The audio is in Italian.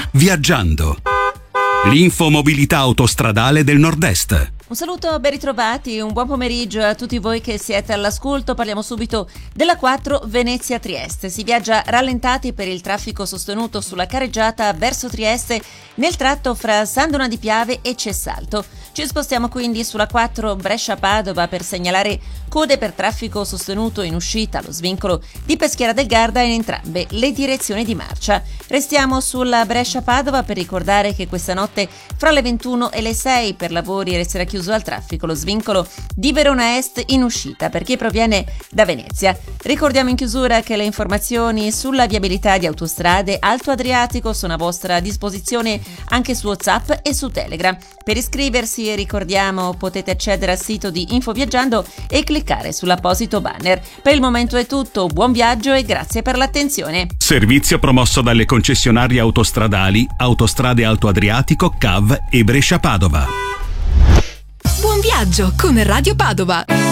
Viaggiando. L'infomobilità autostradale del Nord-Est. Un saluto, ben ritrovati, un buon pomeriggio a tutti voi che siete all'ascolto. Parliamo subito della 4 Venezia-Trieste. Si viaggia rallentati per il traffico sostenuto sulla carreggiata verso Trieste nel tratto fra San Donà di Piave e Cessalto. Ci spostiamo quindi sulla 4 Brescia-Padova per segnalare code per traffico sostenuto in uscita allo svincolo di Peschiera del Garda in entrambe le direzioni di marcia. Restiamo sulla Brescia-Padova per ricordare che questa notte fra le 21 e le 6 per lavori resterà chiuso al traffico lo svincolo di Verona Est in uscita per chi proviene da Venezia. Ricordiamo in chiusura che le informazioni sulla viabilità di autostrade Alto Adriatico sono a vostra disposizione anche su WhatsApp e su Telegram. Per iscriversi, ricordiamo, potete accedere al sito di Infoviaggiando e cliccare sull'apposito banner. Per il momento è tutto, buon viaggio e grazie per l'attenzione. Servizio promosso dalle concessionarie autostradali Autostrade Alto Adriatico, CAV e Brescia-Padova. Buon viaggio con Radio Padova!